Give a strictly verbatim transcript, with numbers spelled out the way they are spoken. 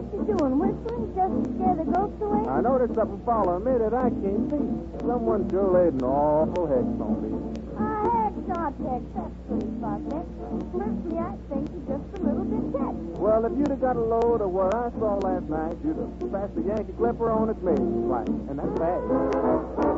you doing, whistling just to scare the ghosts away? I noticed something following me that I can't see. Someone sure laid an awful hex on me. I had Sawtex, that's pretty fucked. Personally, I think you're just a little bit dead. Well, if you'd have got a load of what I saw last night, you'd have passed the Yankee Clipper on its maiden flight. And that's bad.